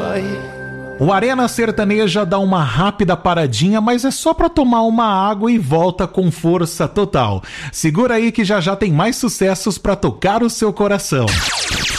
O Arena Sertaneja dá uma rápida paradinha, mas é só pra tomar uma água e volta com força total. Segura aí que já já tem mais sucessos pra tocar o seu coração.